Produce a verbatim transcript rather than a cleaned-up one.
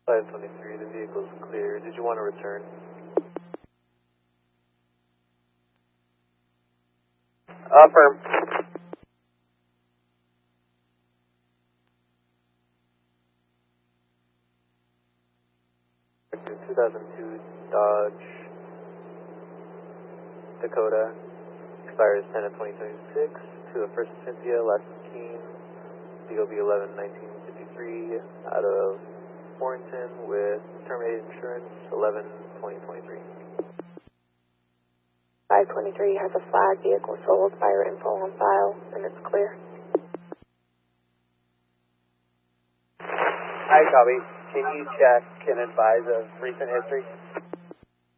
five twenty-three, the vehicle's clear. Did you want to return? Affirm. two thousand two Dodge Dakota, expires ten of twenty twenty-six, to a First Cynthia, last Keene, D O B eleven nineteen fifty-three, out of Warrington with terminated insurance eleven twenty twenty-three. five twenty-three has a flag, vehicle sold, fire info on file, and it's clear. Hi, copy. Can you check and advise of recent history?